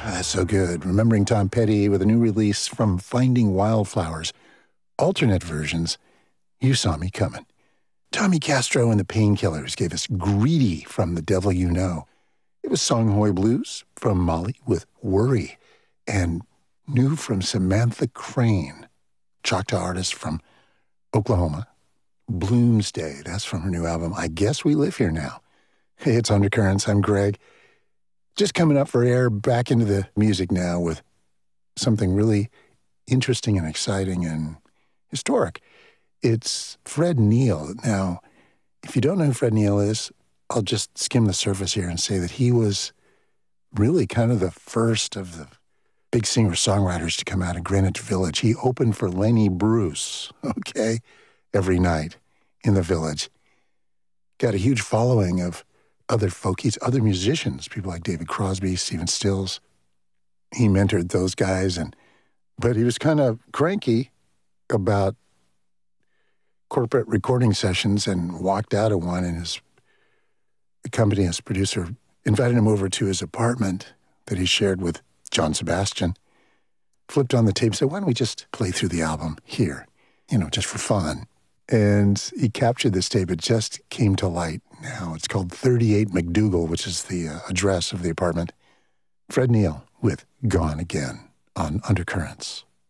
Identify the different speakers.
Speaker 1: That's so good. Remembering Tom Petty with a new release from Finding Wildflowers. Alternate versions, You Saw Me Coming. Tommy Castro and the Painkillers gave us Greedy from The Devil You Know. It was Songhoy Blues from Molly with Worry. And new from Samantha Crane, Choctaw artist from Oklahoma. Bloomsday, that's from her new album, I Guess We Live Here Now. Hey, it's Undercurrents. I'm Greg. Just coming up for air, back into the music now with something really interesting and exciting and historic. It's Fred Neil. Now, if you don't know who Fred Neil is, I'll just skim the surface here and say that he was really kind of the first of the big singer-songwriters to come out of Greenwich Village. He opened for Lenny Bruce, okay, every night in the Village. Got a huge following of other folkies, other musicians, people like David Crosby, Stephen Stills. He mentored those guys, but he was kind of cranky about corporate recording sessions and walked out of one, and his company, his producer, invited him over to his apartment that he shared with John Sebastian, flipped on the tape, said, why don't we just play through the album here, just for fun. And he captured this tape. It just came to light now. It's called 38 McDougal, which is the address of the apartment. Fred Neil with Gone Again on Undercurrents.